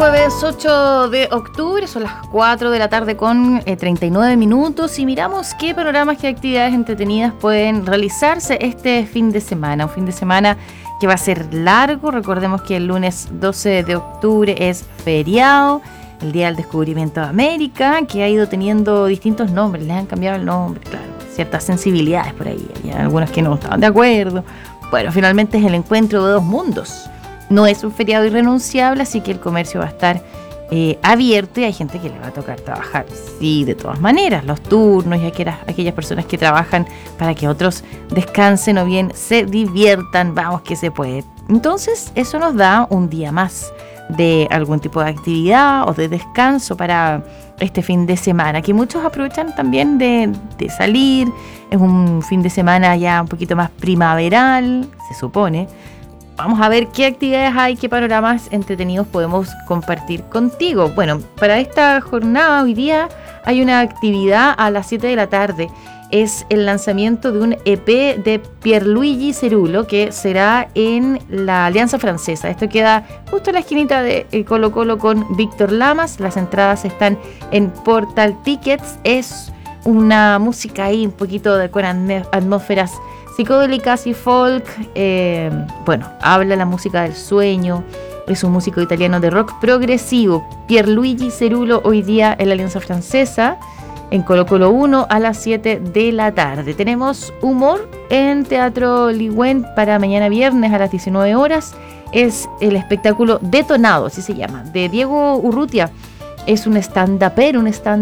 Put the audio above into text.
jueves 8 de octubre, son las 4 de la tarde con 39 minutos y miramos qué panoramas, qué actividades entretenidas pueden realizarse este fin de semana. Un fin de semana que va a ser largo. Recordemos que el lunes 12 de octubre es feriado, el Día del Descubrimiento de América, que ha ido teniendo distintos nombres, les han cambiado el nombre, claro, ciertas sensibilidades por ahí, hay algunas que no estaban de acuerdo. Bueno, finalmente es el encuentro de dos mundos. No es un feriado irrenunciable, así que el comercio va a estar abierto y hay gente que le va a tocar trabajar. Sí, de todas maneras, los turnos y aquellas personas que trabajan para que otros descansen o bien se diviertan, vamos que se puede. Entonces, eso nos da un día más de algún tipo de actividad o de descanso para este fin de semana, que muchos aprovechan también de salir. Es un fin de semana ya un poquito más primaveral, se supone. Vamos a ver qué actividades hay, qué panoramas entretenidos podemos compartir contigo. Bueno, para esta jornada hoy día hay una actividad a las 7 de la tarde. Es el lanzamiento de un EP de Pierluigi Cerulo, que será en la Alianza Francesa. Esto queda justo en la esquinita de Colo Colo con Víctor Lamas. Las entradas están en Portal Tickets. Es una música ahí un poquito con atmósferas psicodélicas y folk. Habla la música del sueño. Es un músico italiano de rock progresivo. Pierluigi Cerulo hoy día en la Alianza Francesa, en Colo Colo 1 a las 7 de la tarde. Tenemos humor en Teatro Ligüen para mañana viernes a las 19 horas. Es el espectáculo Detonado, así se llama, de Diego Urrutia. Es un stand-upero,